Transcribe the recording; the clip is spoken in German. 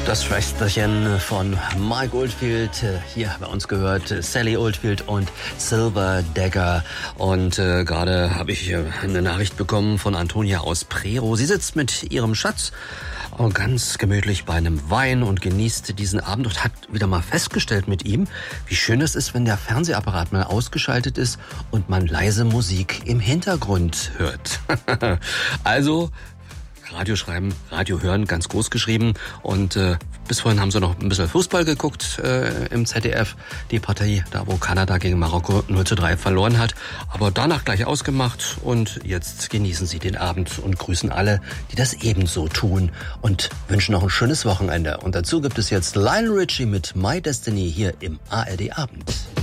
Das Schwesterchen von Mike Oldfield, hier bei uns gehört Sally Oldfield und Silver Dagger. Und gerade habe ich eine Nachricht bekommen von Antonia aus Prerow. Sie sitzt mit ihrem Schatz ganz gemütlich bei einem Wein und genießt diesen Abend und hat wieder mal festgestellt mit ihm, wie schön es ist, wenn der Fernsehapparat mal ausgeschaltet ist und man leise Musik im Hintergrund hört. Also Radio schreiben, Radio hören, ganz groß geschrieben. Und bis vorhin haben sie noch ein bisschen Fußball geguckt im ZDF. Die Partie, da wo Kanada gegen Marokko 0:3 verloren hat. Aber danach gleich ausgemacht. Und jetzt genießen sie den Abend und grüßen alle, die das ebenso tun. Und wünschen noch ein schönes Wochenende. Und dazu gibt es jetzt Lionel Richie mit My Destiny hier im ARD Abend.